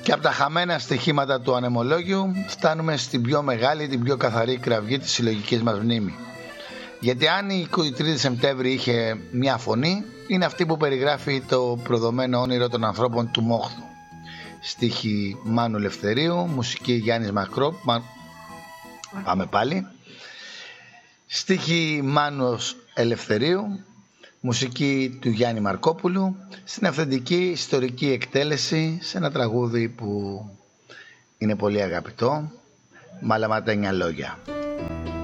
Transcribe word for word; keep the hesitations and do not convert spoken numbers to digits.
Και από τα χαμένα στοιχήματα του ανεμολόγιου φτάνουμε στην πιο μεγάλη, την πιο καθαρή κραυγή της συλλογικής μας μνήμη. Γιατί αν η εικοστή τρίτη Σεπτέμβρη είχε μια φωνή, είναι αυτή που περιγράφει το προδομένο όνειρο των ανθρώπων του Μόχθου. Στίχη Μάνου Ελευθερίου, μουσική Γιάννης Μακρό. Μα... Πάμε πάλι. Στίχη Μάνος Ελευθερίου, μουσική του Γιάννη Μαρκόπουλου, στην αυθεντική ιστορική εκτέλεση σε ένα τραγούδι που είναι πολύ αγαπητό, Μαλαματένια λόγια.